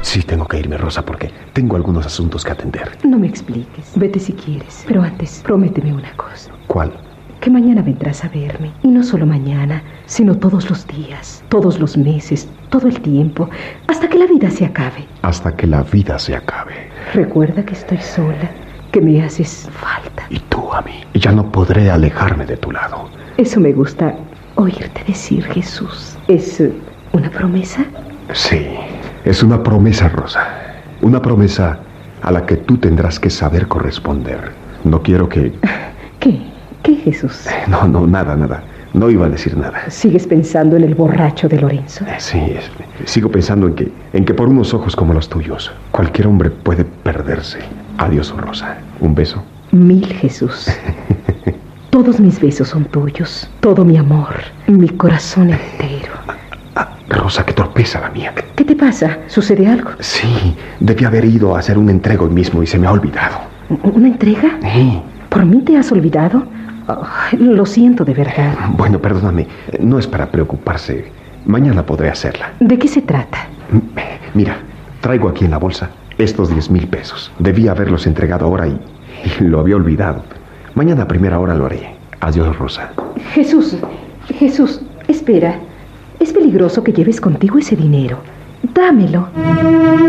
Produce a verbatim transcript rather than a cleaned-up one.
Sí, tengo que irme, Rosa, porque tengo algunos asuntos que atender. No me expliques. Vete si quieres. Pero antes, prométeme una cosa. ¿Cuál? Que mañana vendrás a verme. Y no solo mañana, sino todos los días, todos los meses, todo el tiempo, hasta que la vida se acabe. Hasta que la vida se acabe. Recuerda que estoy sola, que me haces falta. Y tú a mí. Y ya no podré alejarme de tu lado. Eso me gusta oírte decir, Jesús. ¿Es uh, una promesa? Sí, es una promesa, Rosa. Una promesa a la que tú tendrás que saber corresponder. No quiero que... ¿Qué? ¿Qué, Jesús? No, no, nada, nada. No iba a decir nada. ¿Sigues pensando en el borracho de Lorenzo? Sí, es, sigo pensando en que, en que por unos ojos como los tuyos, cualquier hombre puede perderse. Adiós, Rosa. Un beso. Mil, Jesús. Todos mis besos son tuyos. Todo mi amor, mi corazón entero. Ah, Rosa, qué torpeza la mía. ¿Qué te pasa? ¿Sucede algo? Sí, debí haber ido a hacer un entrego hoy mismo y se me ha olvidado. ¿Una entrega? Sí. ¿Por mí te has olvidado? Oh, lo siento de verdad. Bueno, perdóname. No es para preocuparse. Mañana podré hacerla. ¿De qué se trata? Mira, traigo aquí en la bolsa estos diez mil pesos. Debía haberlos entregado ahora y, y lo había olvidado. Mañana a primera hora lo haré. Adiós, Rosa. Jesús, Jesús, espera. Es peligroso que lleves contigo ese dinero. Dámelo.